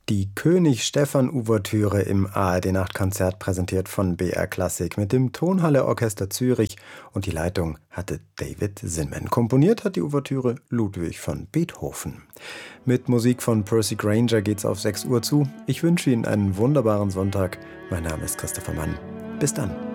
Die König-Stephan-Ouvertüre im ARD-Nachtkonzert präsentiert von BR Klassik mit dem Tonhalle Orchester Zürich und die Leitung hatte David Zinman. Komponiert hat die Ouvertüre Ludwig van Beethoven. Mit Musik von Percy Grainger geht's auf 6 Uhr zu. Ich wünsche Ihnen einen wunderbaren Sonntag. Mein Name ist Christopher Mann. Bis dann.